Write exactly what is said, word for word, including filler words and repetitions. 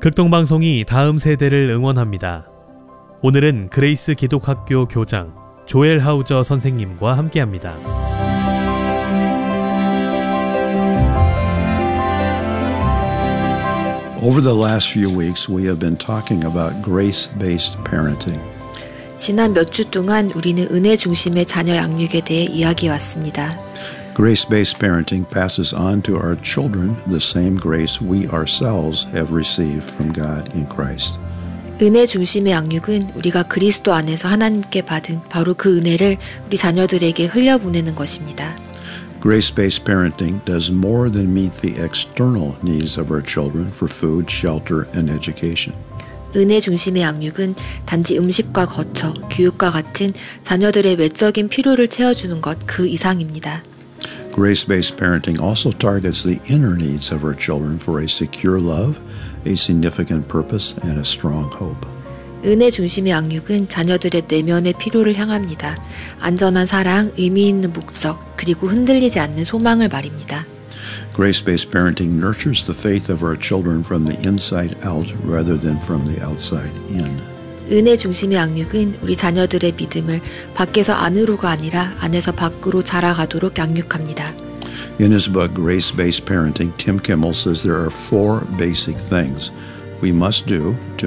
극동방송이 다음 세대를 응원합니다. 오늘은 그레이스 기독학교 교장 조엘 하우저 선생님과 함께합니다. Over the last few weeks, we have been talking about grace-based parenting. 지난 몇 주 동안 우리는 은혜 중심의 자녀 양육에 대해 이야기해 왔습니다. Grace-based parenting passes on to our children the same grace we ourselves have received from God in Christ. 은혜 중심의 양육은 우리가 그리스도 안에서 하나님께 받은 바로 그 은혜를 우리 자녀들에게 흘려보내는 것입니다. Grace-based parenting does more than meet the external needs of our children for food, shelter, and education. 은혜 중심의 양육은 단지 음식과 거처, 교육과 같은 자녀들의 외적인 필요를 채워주는 것 그 이상입니다. Grace-based parenting also targets the inner needs of our children for a secure love, a significant purpose, and a strong hope. 은혜 중심의 양육은 자녀들의 내면의 필요를 향합니다. 안전한 사랑, 의미 있는 목적, 그리고 흔들리지 않는 소망을 말입니다. Grace-based parenting nurtures the faith of our children from the inside out rather than from the outside in. 은혜 중심의 양육은 우리 자녀들의 믿음을 밖에서 안으로가 아니라 안에서 밖으로 자라가도록 양육합니다. In his book, Grace-Based Parenting, Tim Kimmel says there are four basic things we must do to